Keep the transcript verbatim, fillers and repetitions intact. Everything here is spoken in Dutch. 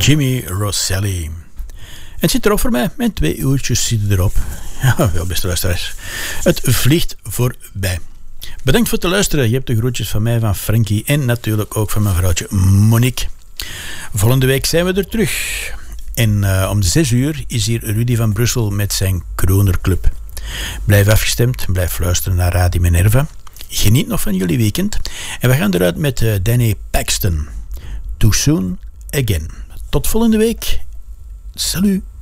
Jimmy Rosselli. En het zit erop voor mij. Mijn twee uurtjes zitten erop. Ja, wel beste luisteraars. Het vliegt voorbij. Bedankt voor het luisteren. Je hebt de groetjes van mij, van Frankie en natuurlijk ook van mijn vrouwtje Monique. Volgende week zijn we er terug. En uh, om zes uur is hier Rudy van Brussel met zijn Kronerclub. Blijf afgestemd, blijf luisteren naar Radio Minerva. Geniet nog van jullie weekend. En we gaan eruit met uh, Danny Paxton. Too soon again. Tot volgende week. Salut.